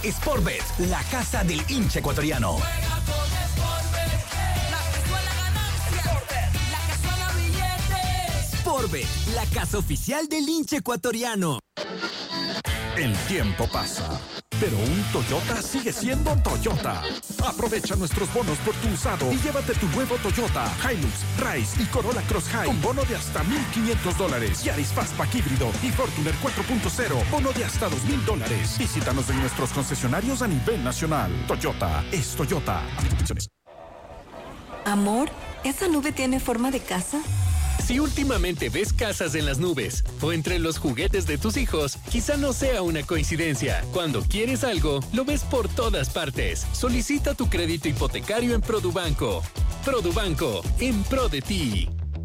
Sportbet, la casa del hincha ecuatoriano. Juega con Sportbet, la que suena ganancia. Sportbet, la que suena billetes. Sportbet, la casa oficial del hincha ecuatoriano. El tiempo pasa, pero un Toyota sigue siendo Toyota. Aprovecha nuestros bonos por tu usado y llévate tu nuevo Toyota Hilux, Rise y Corolla Cross High con bono de hasta $1,500. Yaris Fastback híbrido y Fortuner 4.0, bono de hasta $2,000. Visítanos en nuestros concesionarios a nivel nacional. Toyota es Toyota. Amor, ¿esa nube tiene forma de casa? Si últimamente ves casas en las nubes o entre los juguetes de tus hijos, quizá no sea una coincidencia. Cuando quieres algo, lo ves por todas partes. Solicita tu crédito hipotecario en Produbanco. Produbanco, en pro de ti.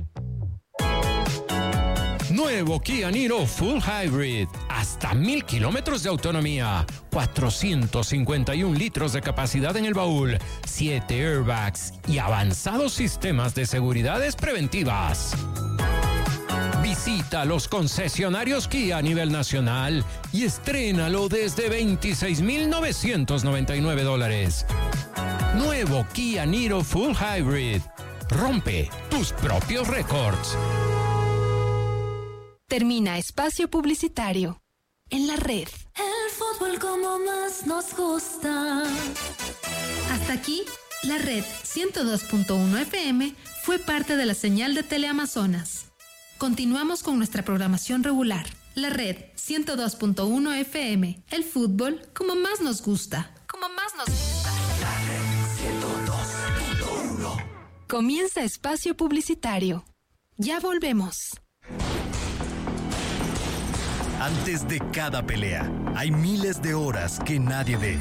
Nuevo Kia Niro Full Hybrid. Hasta 1,000 kilómetros de autonomía. 451 litros de capacidad en el baúl. 7 airbags y avanzados sistemas de seguridades preventivas. Visita los concesionarios Kia a nivel nacional y estrénalo desde $26,999. Nuevo Kia Niro Full Hybrid. Rompe tus propios récords. Termina espacio publicitario. En la red. El fútbol como más nos gusta. Hasta aquí, la red 102.1 FM fue parte de la señal de Teleamazonas. Continuamos con nuestra programación regular. La red 102.1 FM. El fútbol como más nos gusta. Como más nos gusta. La red 102.1. Comienza espacio publicitario. Ya volvemos. Antes de cada pelea, hay miles de horas que nadie ve.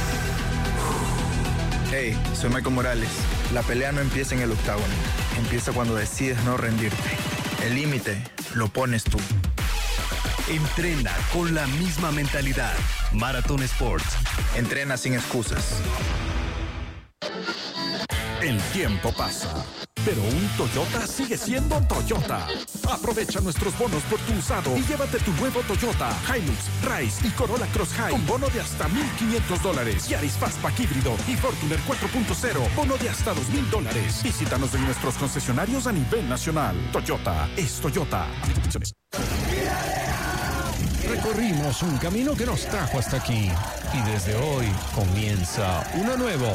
Hey, soy Michael Morales. La pelea no empieza en el octágono. Empieza cuando decides no rendirte. El límite lo pones tú. Entrena con la misma mentalidad. Marathon Sports. Entrena sin excusas. El tiempo pasa, pero un Toyota sigue siendo Toyota. Aprovecha nuestros bonos por tu usado y llévate tu nuevo Toyota Hilux, Rise y Corolla Cross High con bono de hasta $1,500. Yaris Fastback híbrido y Fortuner 4.0, bono de hasta $2,000. Visítanos en nuestros concesionarios a nivel nacional. Toyota es Toyota. Recorrimos un camino que nos trajo hasta aquí y desde hoy comienza uno nuevo.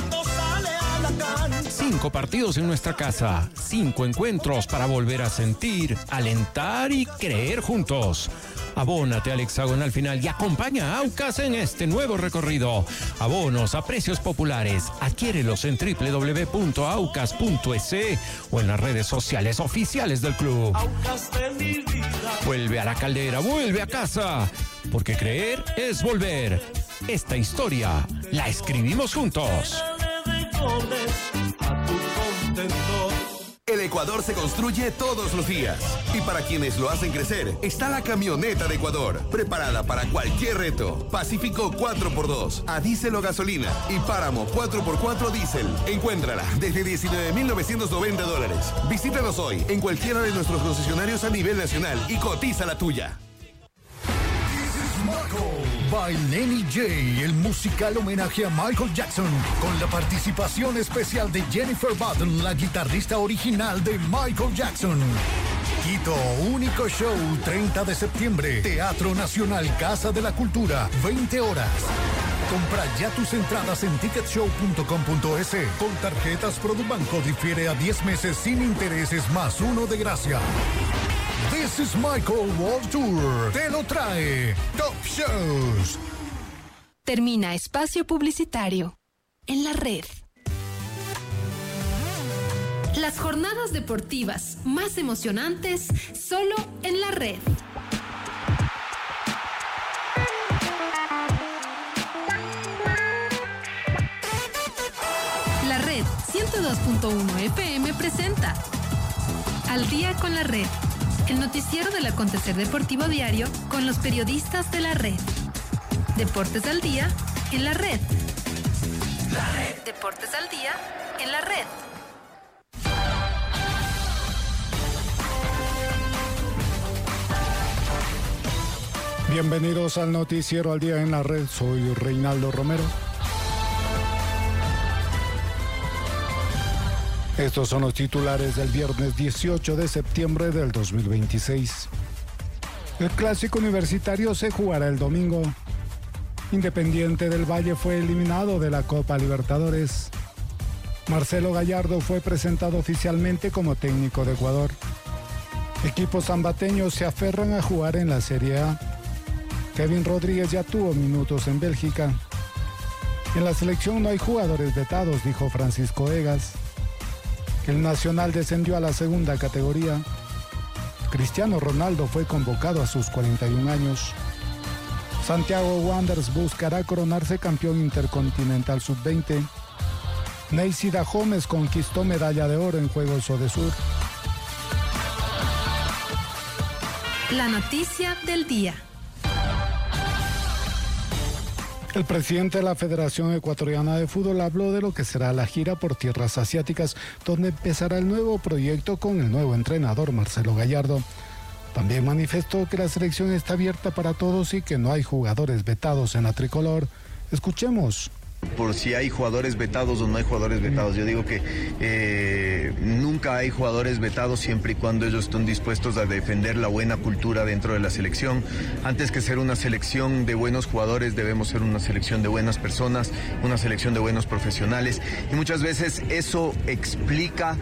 5 partidos en nuestra casa, 5 encuentros para volver a sentir, alentar y creer juntos. Abónate al hexagonal final y acompaña a Aucas en este nuevo recorrido. Abonos a precios populares. Adquiérelos en www.aucas.es o en las redes sociales oficiales del club. Vuelve a la caldera, vuelve a casa. Porque creer es volver. Esta historia la escribimos juntos. El Ecuador se construye todos los días. Y para quienes lo hacen crecer, está la camioneta de Ecuador, preparada para cualquier reto. Pacífico 4x2, a diésel o gasolina. Y Páramo 4x4 diésel. Encuéntrala desde $19,990. Visítanos hoy en cualquiera de nuestros concesionarios a nivel nacional y cotiza la tuya. By Lenny J, el musical homenaje a Michael Jackson, con la participación especial de Jennifer Button, la guitarrista original de Michael Jackson. Quito, único show, 30 de septiembre, Teatro Nacional Casa de la Cultura, 20 horas. Compra ya tus entradas en ticketshow.com.es. Con tarjetas Produbanco difiere a 10 meses sin intereses más 1 de gracia. This is Michael World Tour. Te lo trae Top Shows. Termina espacio publicitario. En la red. Las jornadas deportivas más emocionantes solo en la red. La red 102.1 FM presenta Al día con la red. El noticiero del acontecer deportivo diario con los periodistas de la red. Deportes al día en la red. La red. Deportes al día en la red. Bienvenidos al Noticiero al Día en la Red. Soy Reinaldo Romero. Estos son los titulares del viernes 18 de septiembre del 2026. El Clásico Universitario se jugará el domingo. Independiente del Valle fue eliminado de la Copa Libertadores. Marcelo Gallardo fue presentado oficialmente como técnico de Ecuador. Equipos zambateños se aferran a jugar en la Serie A. Kevin Rodríguez ya tuvo minutos en Bélgica. En la selección no hay jugadores vetados, dijo Francisco Egas. El Nacional descendió a la segunda categoría. Cristiano Ronaldo fue convocado a sus 41 años. Santiago Wanderers buscará coronarse campeón intercontinental sub-20. Neisy Dahomes conquistó medalla de oro en Juegos Odesur. La noticia del día. El presidente de la Federación Ecuatoriana de Fútbol habló de lo que será la gira por tierras asiáticas, donde empezará el nuevo proyecto con el nuevo entrenador Marcelo Gallardo. También manifestó que la selección está abierta para todos y que no hay jugadores vetados en la tricolor. Escuchemos. Por si hay jugadores vetados o no hay jugadores vetados. Yo digo que nunca hay jugadores vetados siempre y cuando ellos estén dispuestos a defender la buena cultura dentro de la selección. Antes que ser una selección de buenos jugadores, debemos ser una selección de buenas personas, una selección de buenos profesionales. Y muchas veces eso explica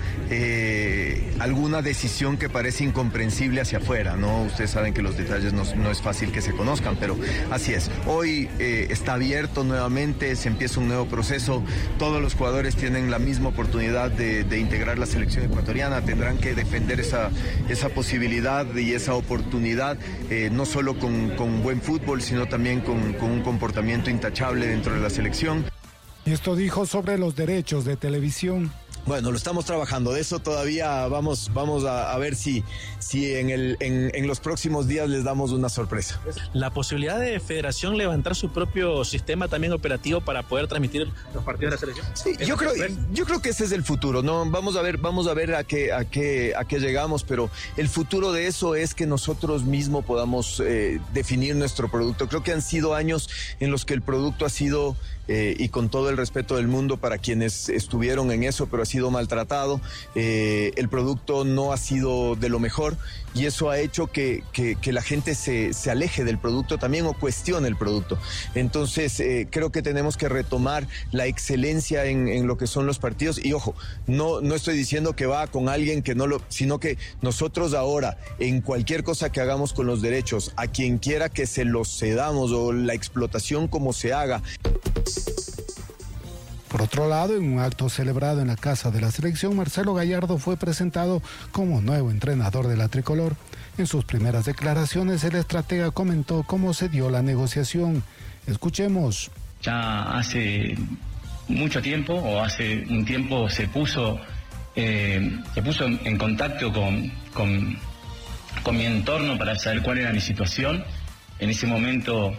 alguna decisión que parece incomprensible hacia afuera, ¿no? Ustedes saben que los detalles no es fácil que se conozcan, pero así es. Hoy está abierto nuevamente, se empieza un nuevo proceso, todos los jugadores tienen la misma oportunidad de integrar la selección ecuatoriana, tendrán que defender esa posibilidad y esa oportunidad, no solo con buen fútbol, sino también con un comportamiento intachable dentro de la selección. Y esto dijo sobre los derechos de televisión. Bueno, lo estamos trabajando, de eso todavía vamos a ver si en los próximos días les damos una sorpresa. La posibilidad de Federación levantar su propio sistema también operativo para poder transmitir los partidos de la selección. Sí, yo creo que ese es el futuro, ¿no? Vamos a ver a qué llegamos, pero el futuro de eso es que nosotros mismos podamos definir nuestro producto. Creo que han sido años en los que el producto ha sido, y con todo el respeto del mundo para quienes estuvieron en eso, pero ha sido maltratado, el producto no ha sido de lo mejor y eso ha hecho que la gente se aleje del producto también o cuestione el producto. Entonces creo que tenemos que retomar la excelencia en lo que son los partidos y ojo, no estoy diciendo que va con alguien que no lo, sino que nosotros ahora en cualquier cosa que hagamos con los derechos, a quien quiera que se los cedamos o la explotación como se haga. Por otro lado, en un acto celebrado en la casa de la selección, Marcelo Gallardo fue presentado como nuevo entrenador de la tricolor. En sus primeras declaraciones, el estratega comentó cómo se dio la negociación. Escuchemos. Ya hace mucho tiempo, o hace un tiempo, se puso en contacto con mi entorno para saber cuál era mi situación. En ese momento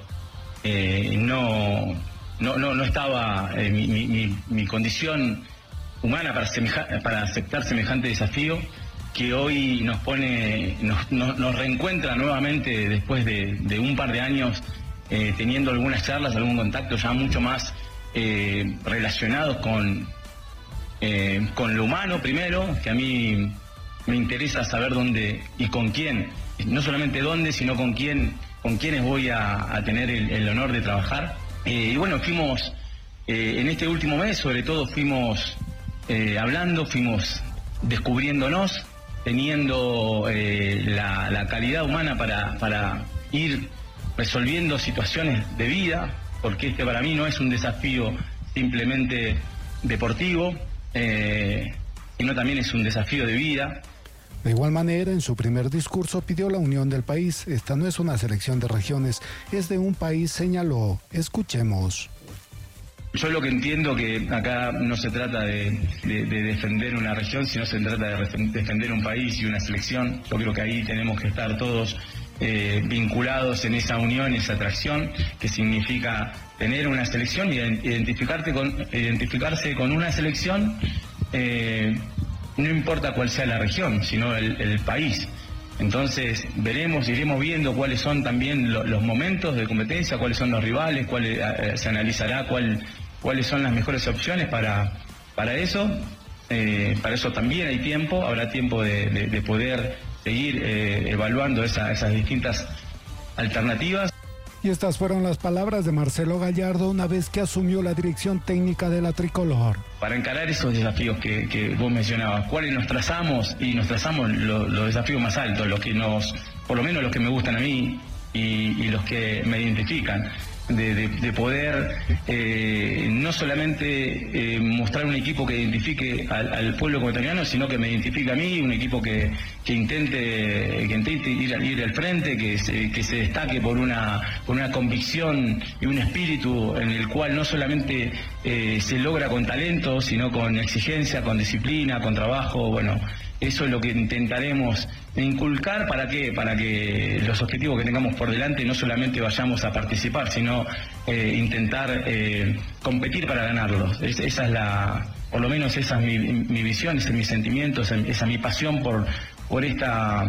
no estaba mi condición humana para aceptar semejante desafío que hoy nos reencuentra nuevamente después de un par de años teniendo algunas charlas, algún contacto ya mucho más relacionados con lo humano primero, que a mí me interesa saber dónde y con quién, no solamente dónde, sino con quiénes voy a tener el honor de trabajar. Y bueno, fuimos, en este último mes sobre todo, fuimos hablando, fuimos descubriéndonos, teniendo la calidad humana para ir resolviendo situaciones de vida, porque este para mí no es un desafío simplemente deportivo, sino también es un desafío de vida. De igual manera, en su primer discurso pidió la unión del país. Esta no es una selección de regiones, es de un país, señaló. Escuchemos. Yo lo que entiendo que acá no se trata de defender una región, sino se trata de defender un país y una selección. Yo creo que ahí tenemos que estar todos vinculados en esa unión, esa atracción, que significa tener una selección y identificarse con una selección. No importa cuál sea la región, sino el país. Entonces iremos viendo cuáles son también los momentos de competencia, cuáles son los rivales, se analizará cuáles son las mejores opciones para eso. Para eso también hay tiempo, habrá tiempo de poder seguir evaluando esas distintas alternativas. Y estas fueron las palabras de Marcelo Gallardo una vez que asumió la dirección técnica de la tricolor. Para encarar esos desafíos que vos mencionabas, ¿cuáles nos trazamos? Y nos trazamos los desafíos más altos, por lo menos los que me gustan a mí y los que me identifican. De poder no solamente mostrar un equipo que identifique al pueblo ecuatoriano, sino que me identifique a mí, un equipo que intente ir al frente, que se destaque por una convicción y un espíritu en el cual no solamente se logra con talento, sino con exigencia, con disciplina, con trabajo. Bueno, eso es lo que intentaremos inculcar. ¿Para qué? Para que los objetivos que tengamos por delante no solamente vayamos a participar, sino intentar competir para ganarlos. Por lo menos esa es mi visión, ese es mi sentimiento, esa es mi pasión por esta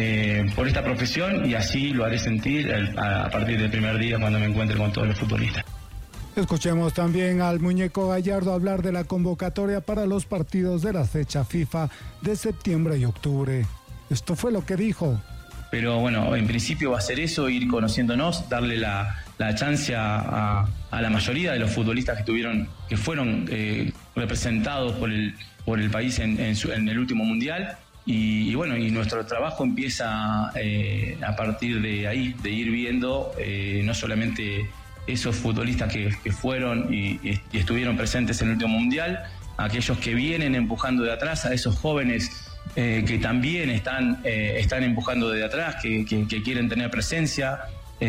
profesión, y así lo haré sentir a partir del primer día cuando me encuentre con todos los futbolistas. Escuchemos también al muñeco Gallardo hablar de la convocatoria para los partidos de la fecha FIFA de septiembre y octubre. Esto fue lo que dijo. Pero bueno, en principio va a ser eso, ir conociéndonos, darle la chance a la mayoría de los futbolistas que fueron representados por el país en el último mundial. Y bueno, y nuestro trabajo empieza a partir de ahí, de ir viendo no solamente esos futbolistas que fueron y estuvieron presentes en el último mundial, aquellos que vienen empujando de atrás, a esos jóvenes que también están empujando de atrás, que quieren tener presencia.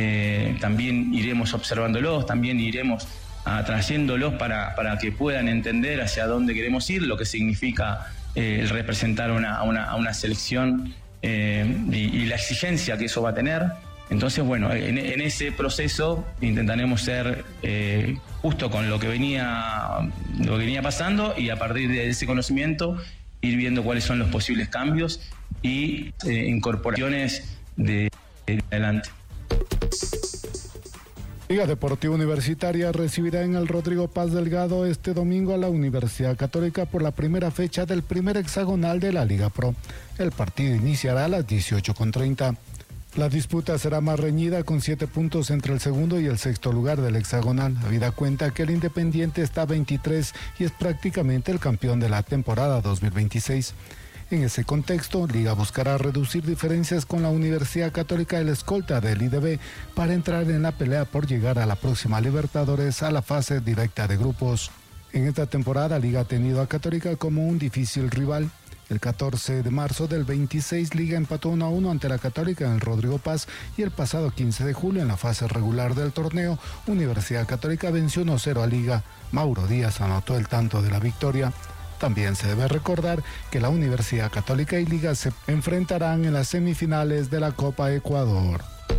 También iremos observándolos, también iremos atrayéndolos para que puedan entender hacia dónde queremos ir, lo que significa el representar a una selección y la exigencia que eso va a tener. Entonces, bueno, en ese proceso intentaremos ser justo con lo que venía pasando, y a partir de ese conocimiento ir viendo cuáles son los posibles cambios y incorporaciones de adelante. Liga Deportiva Universitaria recibirá en el Rodrigo Paz Delgado este domingo a la Universidad Católica por la primera fecha del primer hexagonal de la Liga Pro. El partido iniciará a las 18:30. La disputa será más reñida, con 7 puntos entre el segundo y el sexto lugar del hexagonal, habida cuenta que el Independiente está 23 y es prácticamente el campeón de la temporada 2026. En ese contexto, Liga buscará reducir diferencias con la Universidad Católica, el escolta del IDB, para entrar en la pelea por llegar a la próxima Libertadores, a la fase directa de grupos. En esta temporada, Liga ha tenido a Católica como un difícil rival. El 14 de marzo del 26, Liga empató 1-1 ante la Católica en el Rodrigo Paz, y el pasado 15 de julio, en la fase regular del torneo, Universidad Católica venció 1-0 a Liga. Mauro Díaz anotó el tanto de la victoria. También se debe recordar que la Universidad Católica y Liga se enfrentarán en las semifinales de la Copa Ecuador.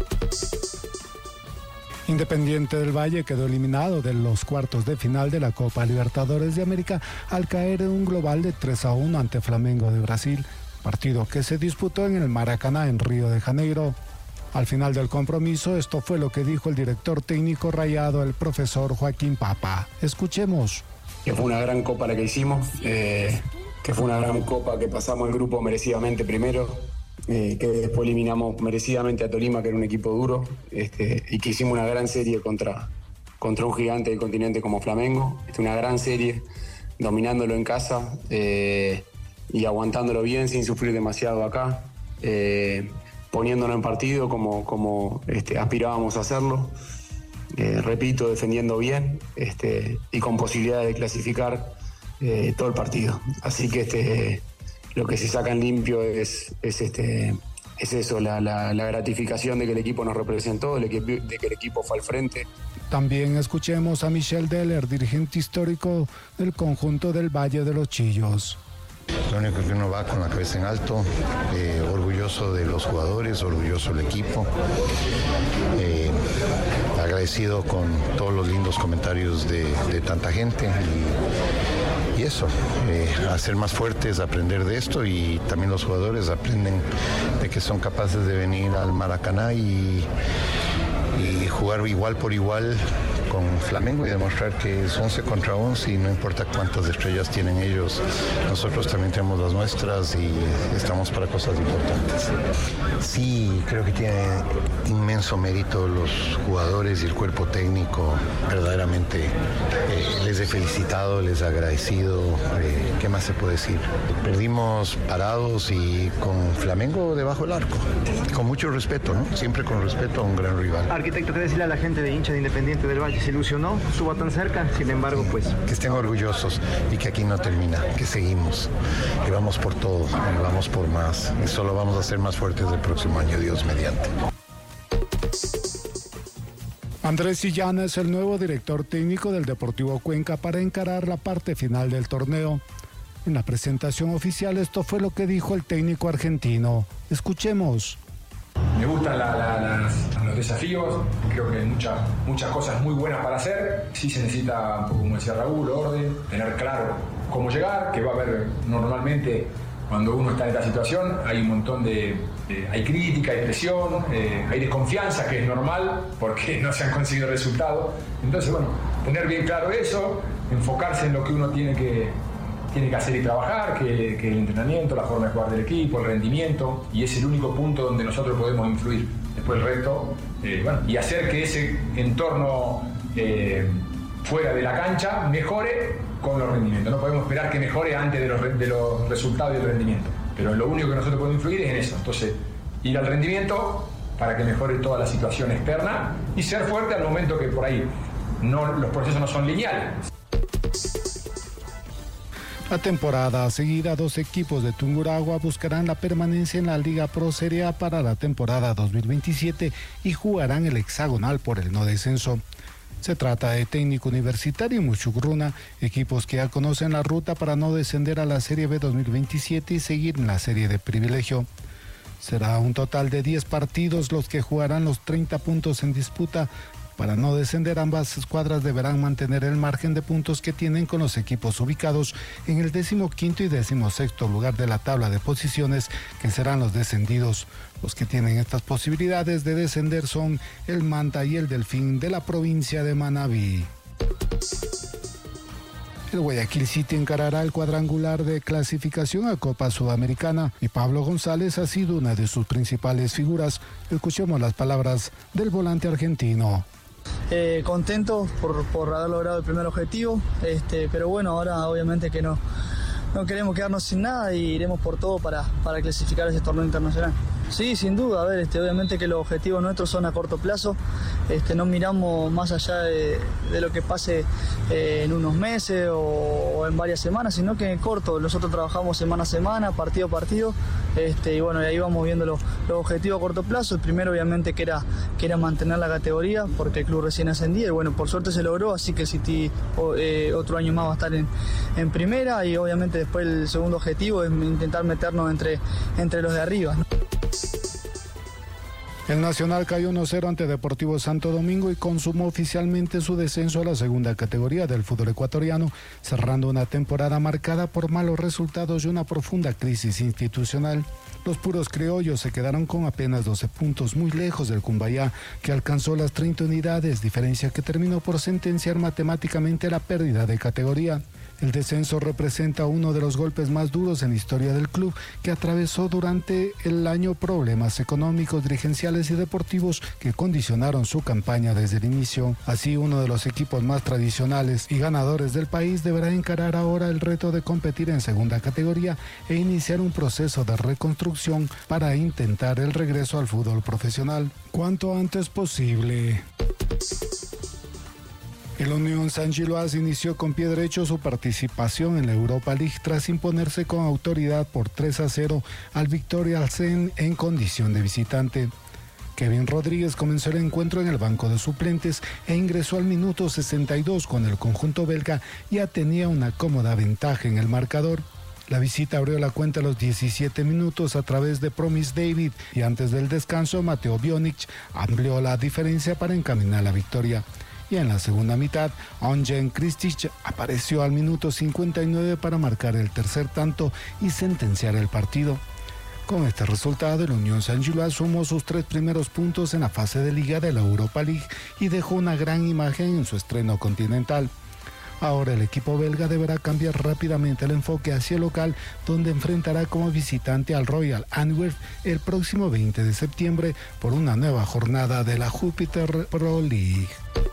Independiente del Valle quedó eliminado de los cuartos de final de la Copa Libertadores de América al caer en un global de 3-1 ante Flamengo de Brasil, partido que se disputó en el Maracaná en Río de Janeiro. Al final del compromiso, esto fue lo que dijo el director técnico rayado, el profesor Joaquín Papa. Escuchemos. Que fue una gran copa la que hicimos, que fue una gran copa, que pasamos el grupo merecidamente primero, que después eliminamos merecidamente a Tolima, que era un equipo duro, y que hicimos una gran serie contra un gigante del continente como Flamengo. Una gran serie, dominándolo en casa y aguantándolo bien sin sufrir demasiado acá, poniéndolo en partido como aspirábamos a hacerlo. Repito, defendiendo bien y con posibilidad de clasificar todo el partido. Así que lo que se saca en limpio es eso, la gratificación de que el equipo nos representó, de que el equipo fue al frente. También escuchemos a Michel Deller, dirigente histórico del conjunto del Valle de los Chillos. Lo único que uno va con la cabeza en alto, orgulloso de los jugadores, orgulloso del equipo, agradecido agradecido con todos los lindos comentarios de tanta gente y eso, a ser más fuertes, aprender de esto, y también los jugadores aprenden de que son capaces de venir al Maracaná y jugar igual por igual con Flamengo y demostrar que es 11 contra 11 y no importa cuántas estrellas tienen ellos, nosotros también tenemos las nuestras y estamos para cosas importantes. Sí, creo que tiene inmenso mérito los jugadores y el cuerpo técnico, verdaderamente les he felicitado, les he agradecido, ¿qué más se puede decir? Perdimos parados y con Flamengo debajo del arco, con mucho respeto, ¿no? Siempre con respeto a un gran rival. Arquitecto, ¿qué decirle a la gente de hincha de Independiente del Valle? Se ilusionó, estuvo tan cerca, sin embargo, pues... Que estén orgullosos y que aquí no termina, que seguimos, que vamos por todo, y vamos por más, y solo vamos a ser más fuertes el próximo año, Dios mediante. Andrés Sillana es el nuevo director técnico del Deportivo Cuenca para encarar la parte final del torneo. En la presentación oficial esto fue lo que dijo el técnico argentino. Escuchemos. Me gustan los desafíos, creo que hay muchas cosas muy buenas para hacer. Sí se necesita, un poco como decía Raúl, orden, tener claro cómo llegar, que va a haber normalmente cuando uno está en esta situación, hay un montón hay crítica, hay presión, hay desconfianza, que es normal porque no se han conseguido resultados. Entonces, bueno, tener bien claro eso, enfocarse en lo que uno tiene que hacer y trabajar, que el entrenamiento, la forma de jugar del equipo, el rendimiento, y es el único punto donde nosotros podemos influir. Después el resto, y hacer que ese entorno fuera de la cancha mejore con los rendimientos. No podemos esperar que mejore antes de los resultados y el rendimiento, pero lo único que nosotros podemos influir es en eso. Entonces, ir al rendimiento para que mejore toda la situación externa y ser fuerte al momento que por ahí los procesos no son lineales. La temporada seguida, 2 equipos de Tungurahua buscarán la permanencia en la Liga Pro Serie A para la temporada 2027 y jugarán el hexagonal por el no descenso. Se trata de Técnico Universitario y Muchugruna, equipos que ya conocen la ruta para no descender a la Serie B 2027 y seguir en la Serie de Privilegio. Será un total de 10 partidos los que jugarán los 30 puntos en disputa. Para no descender, ambas escuadras deberán mantener el margen de puntos que tienen con los equipos ubicados en el 15º y 16º lugar de la tabla de posiciones, que serán los descendidos. Los que tienen estas posibilidades de descender son el Manta y el Delfín de la provincia de Manabí. El Guayaquil City encarará el cuadrangular de clasificación a Copa Sudamericana y Pablo González ha sido una de sus principales figuras. Escuchemos las palabras del volante argentino. Contento por haber logrado el primer objetivo, pero bueno, ahora obviamente que no queremos quedarnos sin nada y iremos por todo para clasificar ese torneo internacional. Sí, sin duda, obviamente que los objetivos nuestros son a corto plazo, no miramos más allá de lo que pase en unos meses o en varias semanas, sino que en corto, nosotros trabajamos semana a semana, partido a partido, y bueno, y ahí vamos viendo los objetivos a corto plazo. El primero obviamente que era mantener la categoría, porque el club recién ascendía, y bueno, por suerte se logró, así que el City otro año más va a estar en primera, y obviamente después el segundo objetivo es intentar meternos entre los de arriba, ¿no? El Nacional cayó 1-0 ante Deportivo Santo Domingo y consumó oficialmente su descenso a la segunda categoría del fútbol ecuatoriano, cerrando una temporada marcada por malos resultados y una profunda crisis institucional. Los puros criollos se quedaron con apenas 12 puntos, muy lejos del Cumbayá, que alcanzó las 30 unidades, diferencia que terminó por sentenciar matemáticamente la pérdida de categoría. El descenso representa uno de los golpes más duros en la historia del club, que atravesó durante el año problemas económicos, dirigenciales y deportivos que condicionaron su campaña desde el inicio. Así, uno de los equipos más tradicionales y ganadores del país deberá encarar ahora el reto de competir en segunda categoría e iniciar un proceso de reconstrucción para intentar el regreso al fútbol profesional cuanto antes posible. El Unión San Giloás inició con pie derecho su participación en la Europa League tras imponerse con autoridad por 3-0 al Victoria Alsen en condición de visitante. Kevin Rodríguez comenzó el encuentro en el banco de suplentes e ingresó al minuto 62 con el conjunto belga, ya tenía una cómoda ventaja en el marcador. La visita abrió la cuenta a los 17 minutos a través de Promise David y antes del descanso Mateo Bionic amplió la diferencia para encaminar la victoria. Y en la segunda mitad, Ongen Kristic apareció al minuto 59 para marcar el tercer tanto y sentenciar el partido. Con este resultado, el Unión Saint-Gilloise sumó sus 3 primeros puntos en la fase de liga de la Europa League y dejó una gran imagen en su estreno continental. Ahora el equipo belga deberá cambiar rápidamente el enfoque hacia el local, donde enfrentará como visitante al Royal Antwerp el próximo 20 de septiembre por una nueva jornada de la Jupiter Pro League.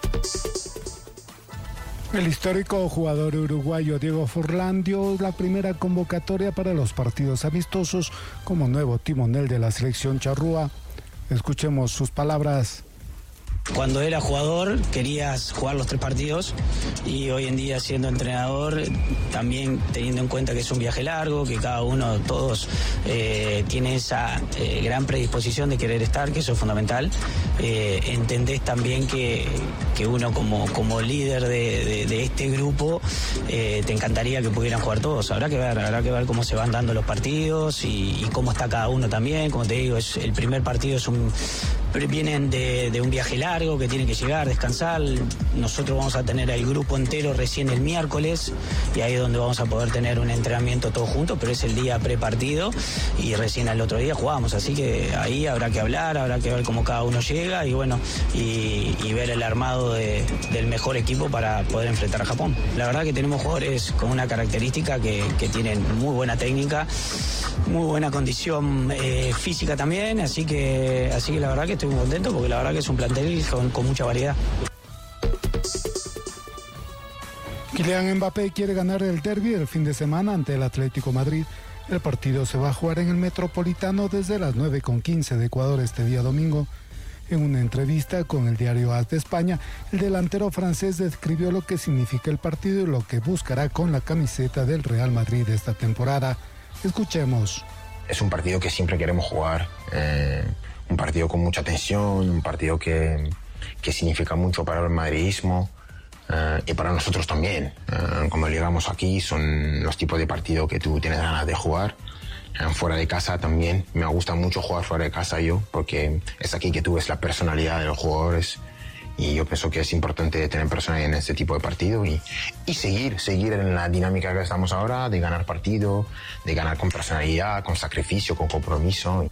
El histórico jugador uruguayo Diego Forlán dio la primera convocatoria para los partidos amistosos como nuevo timonel de la selección charrúa. Escuchemos sus palabras. Cuando era jugador querías jugar los 3 partidos y hoy en día siendo entrenador, también teniendo en cuenta que es un viaje largo, que cada uno, todos tiene esa gran predisposición de querer estar, que eso es fundamental. Entendés también que uno como líder de este grupo te encantaría que pudieran jugar todos. Habrá que ver cómo se van dando los partidos y cómo está cada uno también. Como te digo, el primer partido vienen de un viaje largo que tienen que llegar, descansar. Nosotros vamos a tener al grupo entero recién el miércoles y ahí es donde vamos a poder tener un entrenamiento todos juntos, pero es el día prepartido y recién al otro día jugamos, así que ahí habrá que hablar, habrá que ver cómo cada uno llega y bueno, y ver el armado del mejor equipo para poder enfrentar a Japón. La verdad que tenemos jugadores con una característica que tienen muy buena técnica, muy buena condición física también, así que la verdad que estoy muy contento porque la verdad que es un plantel con mucha variedad. Kylian Mbappé quiere ganar el derbi el fin de semana ante el Atlético Madrid. El partido se va a jugar en el Metropolitano desde las 9:15 de Ecuador este día domingo. En una entrevista con el diario AS de España, el delantero francés describió lo que significa el partido y lo que buscará con la camiseta del Real Madrid esta temporada. Escuchemos. Es un partido que siempre queremos jugar, un partido con mucha tensión, un partido que significa mucho para el madridismo y para nosotros también. Cuando llegamos aquí son los tipos de partido que tú tienes ganas de jugar. Fuera de casa también, me gusta mucho jugar fuera de casa yo, porque es aquí que tú ves la personalidad de los jugadores y yo pienso que es importante tener personalidad en este tipo de partido y seguir en la dinámica que estamos ahora, de ganar partido, de ganar con personalidad, con sacrificio, con compromiso.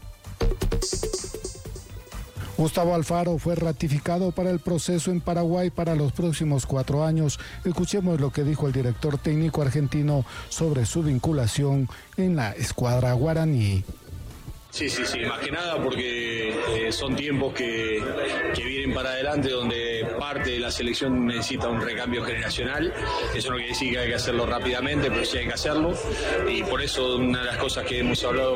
Gustavo Alfaro fue ratificado para el proceso en Paraguay para los próximos 4 años. Escuchemos lo que dijo el director técnico argentino sobre su vinculación en la escuadra guaraní. Sí, más que nada porque son tiempos que vienen para adelante donde parte de la selección necesita un recambio generacional. Eso no quiere decir que hay que hacerlo rápidamente, pero sí hay que hacerlo y por eso una de las cosas que hemos hablado